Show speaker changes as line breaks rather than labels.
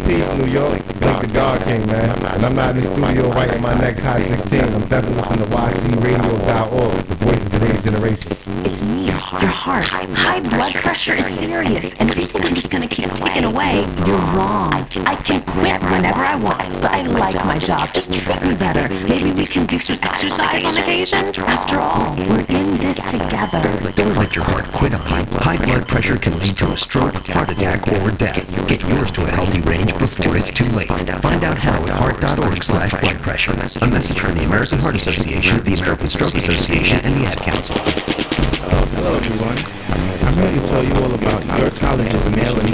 Peace, New York. Thank the God King, man. And I'm not in the studio writing my next Hot 16. I'm definitely listening to YCRadio.org, the voice of today's generation.
It's me, your heart. High blood pressure is serious, and if you think I'm just gonna keep taking away, you're wrong. I can quit whenever I want, but I like my job. Just treat me better. Maybe we can do some exercise on occasion. After all, we're in this together.
Don't let your heart quit on you. High blood pressure can lead to a stroke, heart attack, or death. Get yours to a healthy range before it's too late. Find out how at heart.org/blood pressure. A message from the American Heart Association, the American Stroke Association, and the Ad Council.
Hello, everyone. I'm here to tell you all about your college's male and